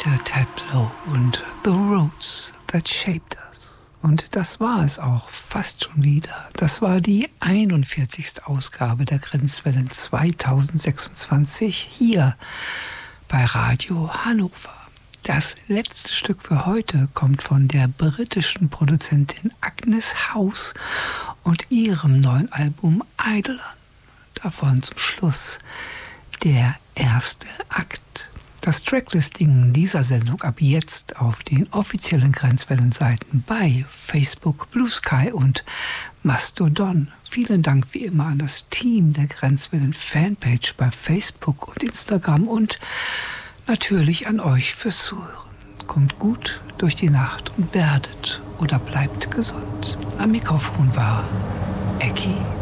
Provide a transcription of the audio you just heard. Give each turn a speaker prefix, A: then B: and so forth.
A: Der Ted Lowe und The Roads That Shaped Us. Und das war es auch fast schon wieder. Das war die 41. Ausgabe der Grenzwellen 2026 hier bei Radio Hannover. Das letzte Stück für heute kommt von der britischen Produzentin Agnes House und ihrem neuen Album Eidolon. Davon zum Schluss der erste Akt. Das Tracklisting dieser Sendung ab jetzt auf den offiziellen Grenzwellenseiten bei Facebook, Blue Sky und Mastodon. Vielen Dank wie immer an das Team der Grenzwellen Fanpage bei Facebook und Instagram und natürlich an euch fürs Zuhören. Kommt gut durch die Nacht und werdet oder bleibt gesund. Am Mikrofon war Ecki.